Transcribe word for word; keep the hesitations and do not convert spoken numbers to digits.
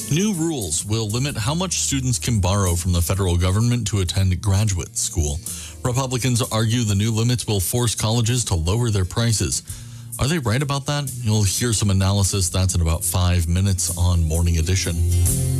New rules will limit how much students can borrow from the federal government to attend graduate school. Republicans argue the new limits will force colleges to lower their prices. Are they right about that? You'll hear some analysis. That's in about five minutes on Morning Edition.